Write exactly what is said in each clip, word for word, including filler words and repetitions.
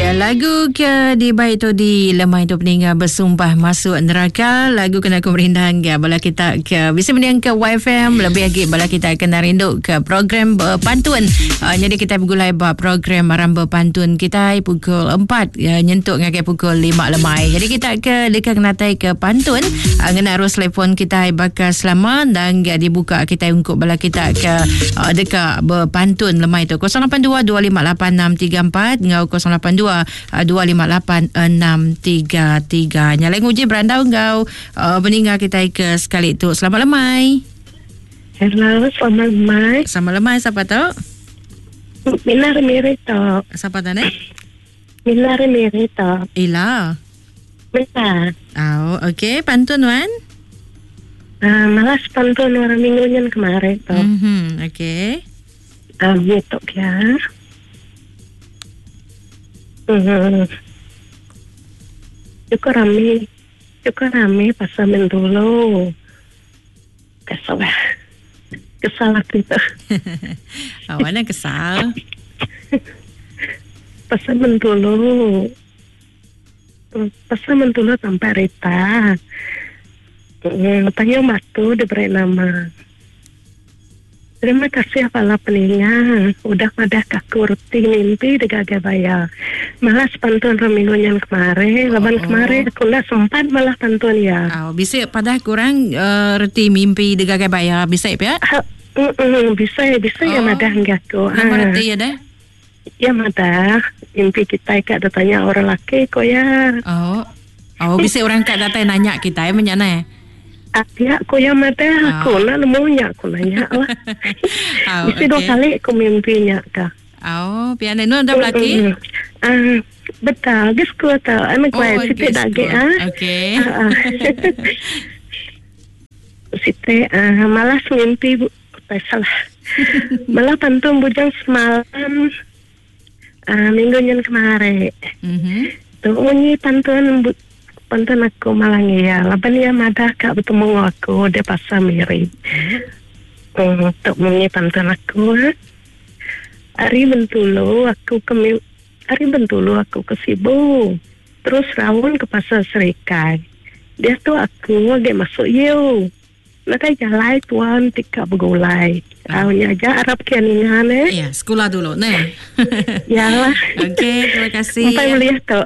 Ya, lagu ke di baik tu di lemah itu peninggal bersumpah masuk neraka. Lagu kena aku merindang ya, bala kita ke bisa meniang ke Y F M lebih lagi bala kita kena rindu ke program berpantun. Uh, jadi kita bergulai bah program maram berpantun kita pukul empat ya, nyentuk ngakai pukul lima lemai. Jadi kita ke dekat natai ke pantun uh, ngena arus telefon kita bakal selamat dan ya, dibuka kita untuk bala kita ke uh, dekat berpantun lemah itu kosong lapan dua dua lima lapan enam tiga empat ngau kosong lapan dua dua lima lapan enam tiga tiga. Nyalain uji berandau engkau uh, meninggal kita ke sekali itu. Selamat lemai. Hello, selamat lemai. Selamat lemai, siapa tu? Mina Remirito. Siapa tu ni? Mina Remirito. Ila. Mina. Oh, okey. Pantun Wan? Uh, malas pantun orang minggunya kemarin tu. Mm-hmm. Okey. Um, itu ya. Hmm. Cukup rame, cukup rame pasal mendulu. Kesal, kesal aku itu. Awalnya kesal. Pasal mendulu, pasal mendulu tanpa Rita. Hmm, tanya matu diberi nama. Terima kasih apalah peningan. Udah pada kaku rutin mimpi dekat gabaya. Malas pantun reminggunya kemarin. Oh, Leban oh. kemarin aku nak sempat malah pantun ya. Oh, bisa pada kurang uh, reti mimpi dekat gabaya. Bisa ya? Ha, uh, uh, bisa ya, bisa oh. ya madah enggak aku. Nama reti ya dah? Ya madah. Mimpi kita ikat datanya orang laki kok ya. Oh, oh bisa orang kat datang nanya kita ya menyana ya? Ya, aku yang ada, aku oh. nak nemunya, aku nanya lah. Oh, Mesti okay. dua kali aku mimpinya kak. Oh, pian itu ada lagi? Mm-hmm. Uh, betul, guys ku tahu. Anak oh, saya Siti lagi ah. Okay. Uh, uh. Siti uh, malas mimpi bu, salah. Malah pantun bujang semalam, uh, minggunya kemarin. Mm-hmm. Tuh bunyi pantun bu. Pantun aku malah ya, laban ya madah kak bertemu aku dia pasal mirip. Hmm, untuk menyi pantun aku. Hari bentulu aku ke hari bentulu aku ke Sibu, terus rawon ke pasar Serikai. Dia tuh aku dia masuk yuk. Nanti jalan tuan tika begulai. Awalnya aja Arab kianingan eh. Iya, sekolah dulu nih. Yalah. Okey, terima kasih. Sampai melihat tu.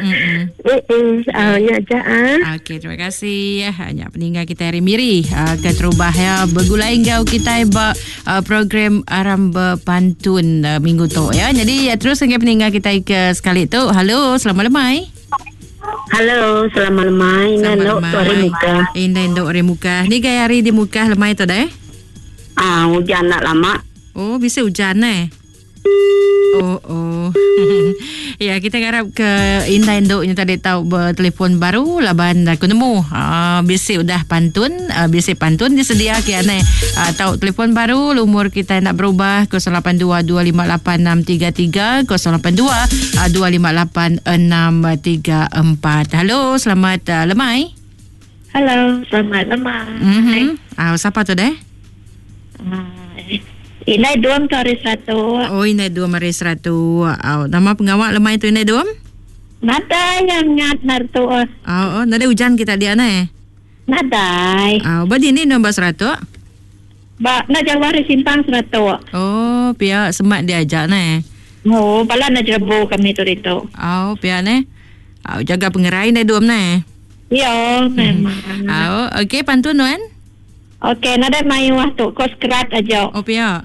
Awalnya aja ah. Okey, terima kasih. Hanya peninggal kita hari miri. Uh, keterubah ya bergulai engkau kita ba uh, program aram berpantun uh, minggu tu ya. Jadi ya terus engkau peninggal kita ke sekali tu. Halo, selamat lemai. Halo, selamat lemai. Nandok tori muka. Indah ndok tori muka. Ni gaya hari di muka lemai tu dah. Ah, hujan nak lama. Oh, bisa hujan eh. Oh, oh. Ya, kita harap ke Indah Indoknya tadi tahu bertelefon baru laban aku nemu. Ah, bisa udah pantun, ah, bisa pantun disedia kian eh. Ah, tahu telefon baru, umur kita nak berubah kosong lapan dua dua lima lapan enam tiga tiga kosong lapan dua dua lima lapan enam tiga empat. Halo, selamat uh, lemai. Halo, selamat lemai. Mhm. Ah, siapa tu deh? Uh, Inai Duam tu hari satu. Oh, Inai Duam hari satu. Oh, nama pengawal lemah itu Inai Duam? Nada yang ngat nartu. Oh, oh, nada hujan kita dia na eh? Nada. Oh, badi ni nombor seratus? Ba, na jawari simpang seratus. Oh, pihak semak diajak na eh? Oh, pala na jabo kami tu dito. Oh, pihak ni? Oh, jaga pengerai Inai Duam na eh? Ya, memang. Oh, okey, pantun Wan? Okey, nada main waktu kos kerat aja. Oh, pihak.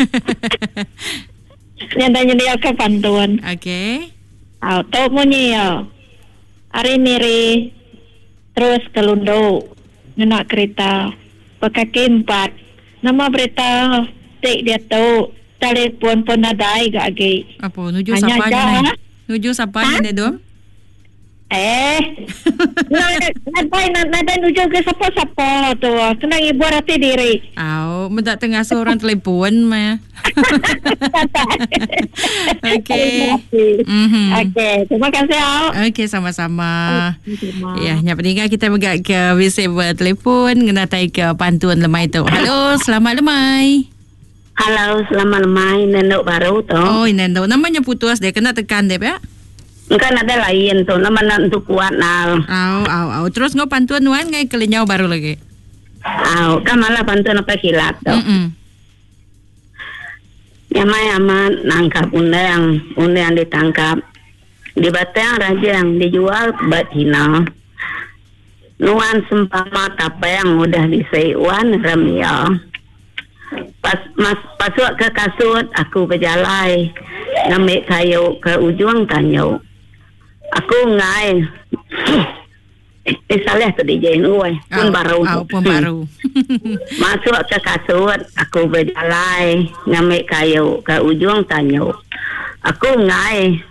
Nyatanya dia ke pantun. Okey. Oh, tau mo niya. Ari miri terus ke Lundo. Ngenak kereta. Pakaki empat. Nama berita tik dia tu. Telepon pun nadai gagi. Apa? Nuju siapa ni? Nuju siapa ni Dom? Eh, nadai nadai nuju ke siapa-siapa tu. Kena ibu rati diri. Oh, mendak tengah seorang telepon mah. Okey. Mhm. Okey, terima kasih. Okey, sama-sama. Ya, nya peninggal kita megak ke receiver telefon kena tai ke pantun lemai tu. Halo, selamat lemai. Halo, selamat lemai. Nendok baru tu. Oh, nendok. Namanya putus dia kena tekan dia ya? Kan ada lain tu, nama nak untuk kuat nal. Au, au, au. Terus ngau pantun nuan ngai kelenyau baru lagi. Au, kan malah pantun apa kilat tu. Mm-mm. Nyamai aman nangkap undang, undang ditangkap. Di batang rajang dijual betina. Nuan sempama tapeng udah diseiwan remia. Pas mas pasuk ke kasut aku berjalai. Ngambil kayu ke ujung tanyo. Aku ngai. Eh salah tu D J nuai. Pun baru. Oh, pun baru. Masuk ke kasut, aku berjalai. Ngambil kayu ke ujung tanyo. Aku ngai.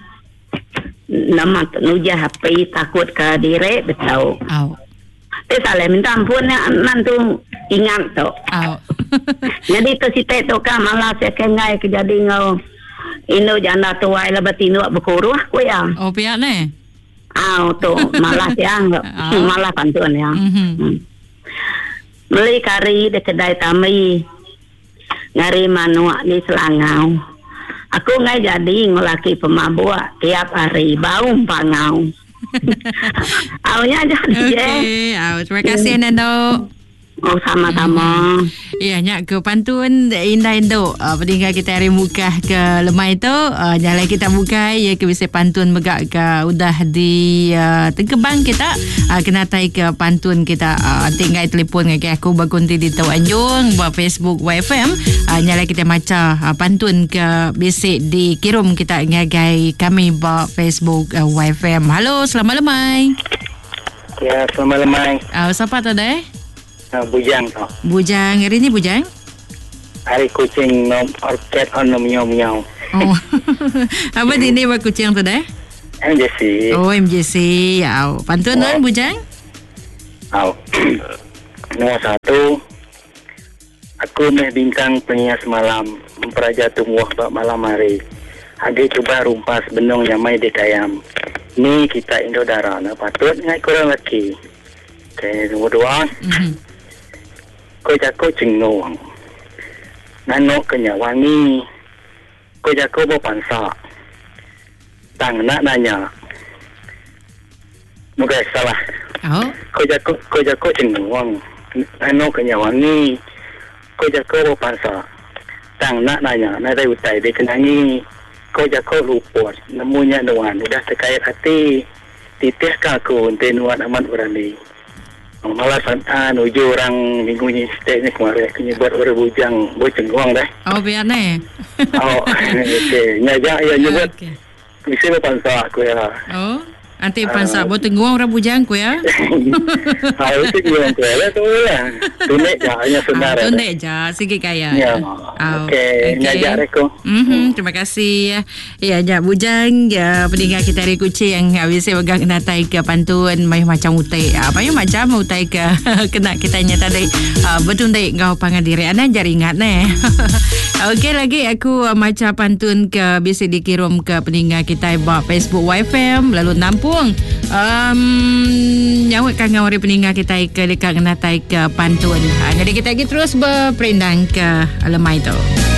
Nama nujah H P takut ke diri betul. Oh. Eh salah minta ampun nantu ingat tu. Oh. Jadi tu si tu kan malah saya kengai kejadi ngau. Ino janda tua ila batino berkuruh ku ya. Oh pihak ni. Ah tu malah siang Oh. malah pantun ya. Mhm. Hmm. Beli kari di kedai Tami. Ngari manuak di Selangau. Aku ngai jadi ngelaki pemabuk tiap hari bau pangau. Aunya jadi je. Okey, au terima kasih Nando. Oh sama-sama. Ya, nyak ke pantun indah Indo. Uh, peninggal kita hari muka ke lemai tu. Uh, jalan kita buka ya ke bisa pantun megak ke udah di uh, Tengkebang kita. Uh, kena tai ke pantun kita uh, tinggal telefon ke aku bagunti di Tau Anjung buat Facebook Y F M. Uh, nyala kita maca uh, pantun ke bisik di kirim kita ngagai kami buat Facebook uh, Y F M. Halo, selamat lemai. Ya, selamat lemai. Uh, siapa tu deh? Uh, bujang tu. Bujang, hari ni Bujang? Hari kucing nom orket on nom miau miau. Oh. Apa di ni buat kucing tu dah? M J C. Oh, M J C. Au. Pantun oh. Kan Bujang? Au. Nomor satu. Aku meh bintang penyiar semalam memperaja tumuh bak malam hari. Agi cuba rumpas benong nyamai dekayam. Ni kita Indodara na patut ngai kurang lagi. Okay, nomor dua. Mm-hmm. Ko jako cengong. Nano kenya wangi. Ko jako bo pansa. Tang nak nanya. Moga salah. Oh. Ko jako ko jako cengong. Nano kenya wangi. Ko jako bo pansa. Tang nak nanya. Nada utai de kenangi. Ko jako luput. Namunya nuan udah terkait hati. Titih kaku ente nuan aman urani. Oh, malah santan uju orang minggu ni stay ni kemarin kena buat orang bujang boceng uang dah. Oh biar ni. Oh, okey. Nyajak ya nyebut. Okay. Mesti berpansa aku ya. Oh, nanti pansa uh, buat tengguang orang bujang ku ya. Harus tengguang ku ya tu lah. Tunek je hanya senar. Ah, tunek je sikit kaya. Ya. Oh, okey. Okay. Nyajak reko. Mhm, terima kasih. Ya, ya bujang ya pendengar kita hari kucing yang habis pegang natai ke pantun mai macam utai. Apa yang macam utai ke kena kita nyata dai uh, betul dai ngau pangan diri ana jaringan ne. Okey lagi aku uh, macam pantun ke bisa dikirim ke pendengar kita buat Facebook Y F M lalu nampung um, nyawak kan ngau pendengar kita ke dekat natai ke pantun. Ha, jadi kita lagi terus berperindang ke lemai tu.